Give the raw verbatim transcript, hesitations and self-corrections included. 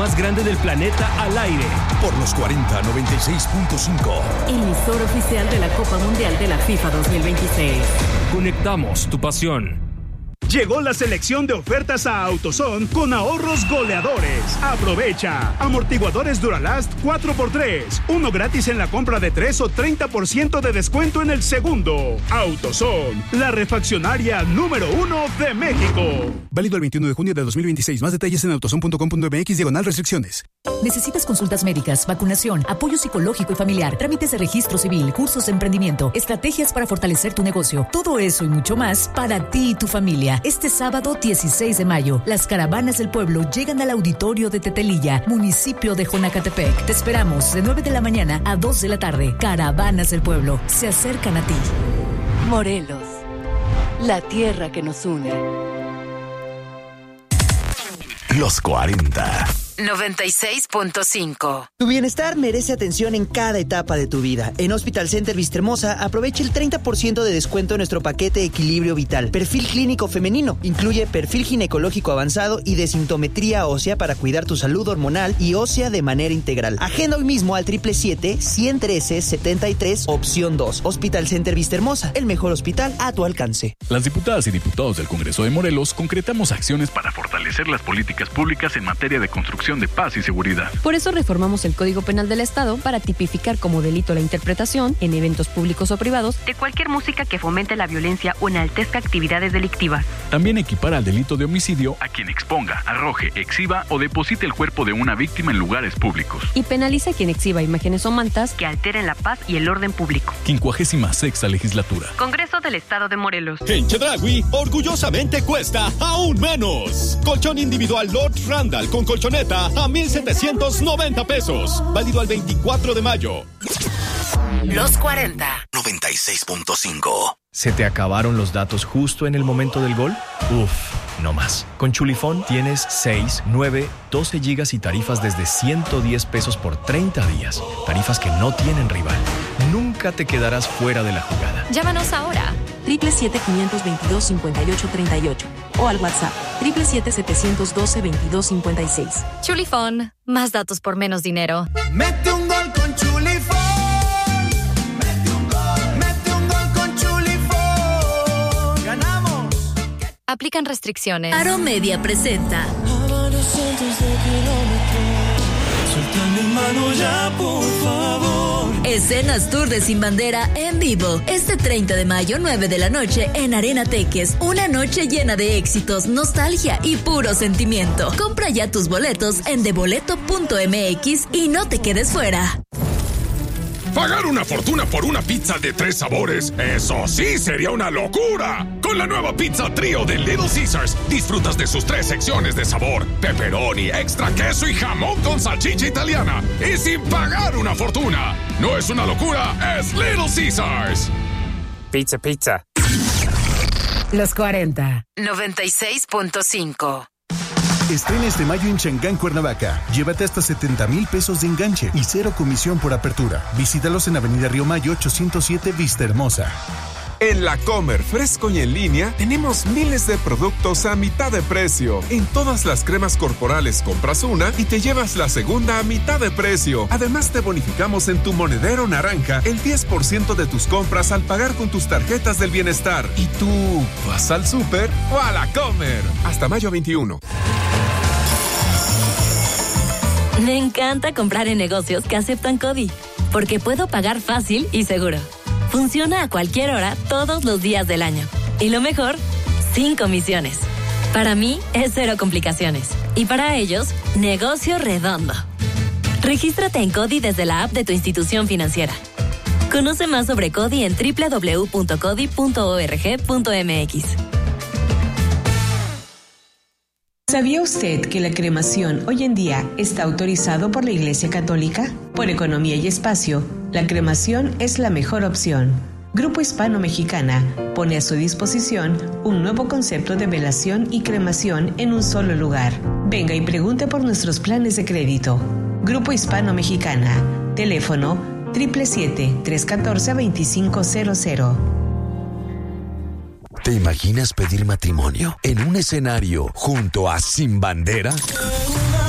más grande del planeta al aire. Por los cuarenta, noventa y seis punto cinco. Emisor oficial de la Copa Mundial de la FIFA dos mil veintiséis. Conectamos tu pasión. Llegó la selección de ofertas a AutoZone con ahorros goleadores. Aprovecha. Amortiguadores Duralast cuatro por tres. Uno gratis en la compra de tres o treinta por ciento de descuento en el segundo. AutoZone, la refaccionaria número uno de México. Válido el veintiuno de junio de dos mil veintiséis. Más detalles en autozone punto com punto m x diagonal restricciones. ¿Necesitas consultas médicas, vacunación, apoyo psicológico y familiar, trámites de registro civil, cursos de emprendimiento, estrategias para fortalecer tu negocio? Todo eso y mucho más para ti y tu familia. Este sábado dieciséis de mayo, las caravanas del pueblo llegan al auditorio de Tetelilla, municipio de Jonacatepec. Te esperamos de nueve de la mañana a dos de la tarde. Caravanas del pueblo se acercan a ti. Morelos, la tierra que nos une. Los cuarenta. noventa y seis punto cinco. Tu bienestar merece atención en cada etapa de tu vida. En Hospital Center Vistahermosa, aprovecha el treinta por ciento de descuento en nuestro paquete Equilibrio Vital. Perfil clínico femenino. Incluye perfil ginecológico avanzado y desintometría ósea para cuidar tu salud hormonal y ósea de manera integral. Agenda hoy mismo al triple siete, ciento trece, setenta y tres, opción dos. Hospital Center Vistahermosa, el mejor hospital a tu alcance. Las diputadas y diputados del Congreso de Morelos concretamos acciones para fortalecer las políticas públicas en materia de construcción de paz y seguridad. Por eso reformamos el Código Penal del Estado para tipificar como delito la interpretación, en eventos públicos o privados, de cualquier música que fomente la violencia o enaltezca actividades delictivas. También equipara al delito de homicidio a quien exponga, arroje, exhiba o deposite el cuerpo de una víctima en lugares públicos. Y penaliza a quien exhiba imágenes o mantas que alteren la paz y el orden público. Quincuagésima sexta legislatura. Congreso del Estado de Morelos. En Chedraui, orgullosamente cuesta aún menos. Colchón individual Lord Randall con colchoneta a mil setecientos noventa pesos. Válido al veinticuatro de mayo. Los cuarenta. noventa y seis punto cinco. ¿Se te acabaron los datos justo en el momento del gol? Uf, no más. Con Chulifón tienes seis, nueve, doce gigas y tarifas desde ciento diez pesos por treinta días. Tarifas que no tienen rival. Nunca te quedarás fuera de la jugada. Llámanos ahora. Triple siete quinientos veintidós cincuenta y ocho treinta y ocho o al WhatsApp triple siete setecientos doce veintidós cincuenta y seis. Chulifón, más datos por menos dinero. Mete un gol con Chulifón. Mete un gol, mete un gol con Chulifón. Ganamos. Aplican restricciones. Aromedia presenta Cientos de kilómetros. Suelta mi mano ya, por favor. Escenas Tour de Sin Bandera en vivo. Este treinta de mayo, nueve de la noche, en Arena Teques. Una noche llena de éxitos, nostalgia y puro sentimiento. Compra ya tus boletos en deboleto punto m x y no te quedes fuera. Pagar una fortuna por una pizza de tres sabores, eso sí sería una locura. Con la nueva pizza trío de Little Caesars, disfrutas de sus tres secciones de sabor: pepperoni, extra queso y jamón con salchicha italiana. Y sin pagar una fortuna. No es una locura, es Little Caesars. Pizza, pizza. Los cuarenta. noventa y seis punto cinco. Estrena este mayo en Changán, Cuernavaca. Llévate hasta setenta mil pesos de enganche y cero comisión por apertura. Visítalos en Avenida Río Mayo ochocientos siete, Vistahermosa. En La Comer, fresco y en línea, tenemos miles de productos a mitad de precio. En todas las cremas corporales compras una y te llevas la segunda a mitad de precio. Además, te bonificamos en tu monedero naranja el diez por ciento de tus compras al pagar con tus tarjetas del bienestar. ¿Y tú vas al súper o a La Comer? Hasta mayo veintiuno. Me encanta comprar en negocios que aceptan CODI, porque puedo pagar fácil y seguro. Funciona a cualquier hora, todos los días del año. Y lo mejor, sin comisiones. Para mí, es cero complicaciones. Y para ellos, negocio redondo. Regístrate en CODI desde la app de tu institución financiera. Conoce más sobre CODI en doble u doble u doble u punto codi punto org punto m x. ¿Sabía usted que la cremación hoy en día está autorizado por la Iglesia Católica? Por economía y espacio, la cremación es la mejor opción. Grupo Hispano Mexicana pone a su disposición un nuevo concepto de velación y cremación en un solo lugar. Venga y pregunte por nuestros planes de crédito. Grupo Hispano Mexicana. Teléfono siete siete siete, tres uno cuatro, dos cinco cero cero. ¿Te imaginas pedir matrimonio en un escenario junto a Sin Bandera?